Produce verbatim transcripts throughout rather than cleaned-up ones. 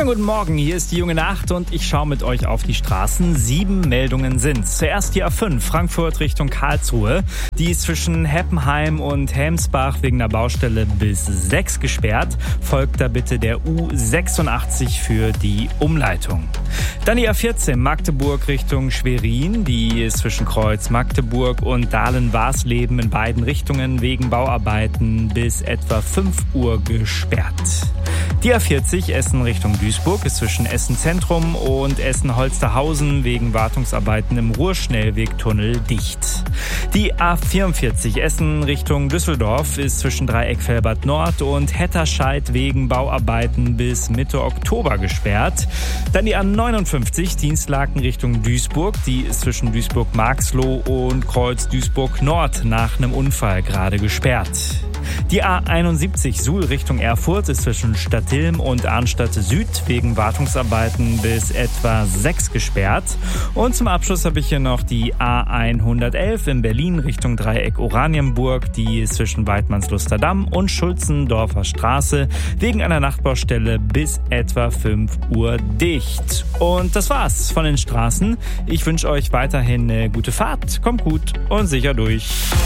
Schönen guten Morgen, hier ist die junge Nacht und ich schaue mit euch auf die Straßen. Sieben Meldungen sind. Zuerst die A fünf, Frankfurt Richtung Karlsruhe. Die ist zwischen Heppenheim und Helmsbach wegen der Baustelle bis sechs gesperrt. Folgt da bitte der U sechsundachtzig für die Umleitung. Dann die A vierzehn, Magdeburg Richtung Schwerin. Die ist zwischen Kreuz Magdeburg und Dahlen-Warsleben in beiden Richtungen wegen Bauarbeiten bis etwa fünf Uhr gesperrt. Die A vierzig, Essen Richtung Duisburg, ist zwischen Essen Zentrum und Essen-Holsterhausen wegen Wartungsarbeiten im Ruhrschnellwegtunnel dicht. Die A vierundvierzig, Essen Richtung Düsseldorf, ist zwischen Dreieck-Velbert Nord und Hetterscheid wegen Bauarbeiten bis Mitte Oktober gesperrt. Dann die A neunundfünfzig, Dienstlaken Richtung Duisburg, die ist zwischen Duisburg-Marxloh und Kreuz Duisburg Nord nach einem Unfall gerade gesperrt. Die A einundsiebzig, Suhl Richtung Erfurt, ist zwischen Stadtilm und Arnstadt Süd wegen Wartungsarbeiten bis etwa sechs gesperrt. Und zum Abschluss habe ich hier noch die A hundertelf in Berlin Richtung Dreieck Oranienburg. Die ist zwischen Weidmannslusterdamm und Schulzendorfer Straße wegen einer Nachtbaustelle bis etwa fünf Uhr dicht. Und das war's von den Straßen. Ich wünsche euch weiterhin eine gute Fahrt. Kommt gut und sicher durch.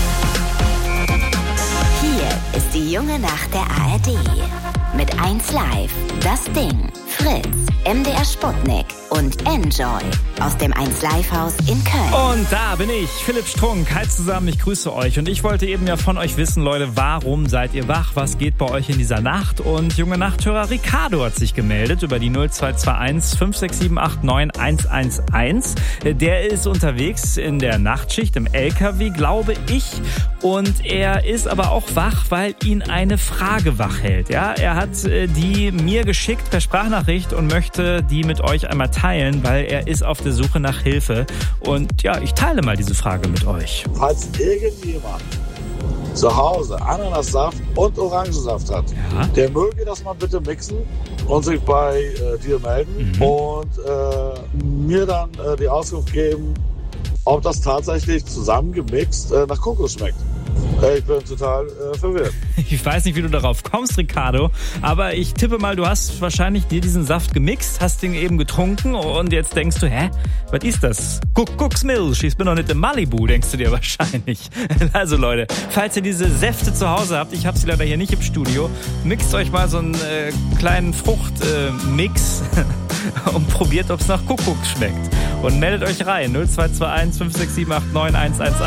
Hier ist die junge Nacht der A R D. Mit eins Live, Das Ding, Fritz, M D R Sputnik und Enjoy aus dem eins Live Haus in Köln. Und da bin ich, Philipp Strunk. Hi zusammen, ich grüße euch. Und ich wollte eben ja von euch wissen, Leute, warum seid ihr wach? Was geht bei euch in dieser Nacht? Und junge Nachthörer Ricardo hat sich gemeldet über die null zwei zwei eins fünf sechs sieben acht neun eins eins eins. Der ist unterwegs in der Nachtschicht im L K W, glaube ich. Und er ist aber auch wach, weil ihn eine Frage wach hält. Ja, er hat die mir geschickt per Sprachnachricht und möchte die mit euch einmal teilen, weil er ist auf der Suche nach Hilfe. Und ja, ich teile mal diese Frage mit euch. Falls irgendjemand zu Hause Ananassaft und Orangensaft hat, ja, der möge das mal bitte mixen und sich bei äh, dir melden mhm. und äh, mir dann äh, die Auskunft geben, ob das tatsächlich zusammengemixt äh, nach Kokos schmeckt. Ich bin total äh, verwirrt. Ich weiß nicht, wie du darauf kommst, Ricardo, aber ich tippe mal, du hast wahrscheinlich dir diesen Saft gemixt, hast den eben getrunken und jetzt denkst du, hä, was ist das? Kuckucks Milch, ich bin doch nicht in Malibu, denkst du dir wahrscheinlich. Also Leute, falls ihr diese Säfte zu Hause habt, ich habe sie leider hier nicht im Studio, mixt euch mal so einen äh, kleinen Fruchtmix äh, und probiert, ob es nach Kuckuck schmeckt. Und meldet euch rein, null zwei zwei eins fünf sechs sieben acht neun eins eins eins.